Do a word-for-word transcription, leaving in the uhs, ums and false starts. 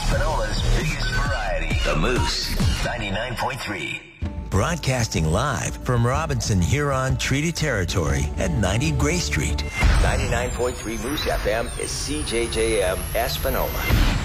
Espinola's biggest variety. The Moose, ninety-nine point three. Broadcasting live from Robinson Huron Treaty Territory at ninety Gray Street. ninety-nine point three Moose F M is C J J M Espanola.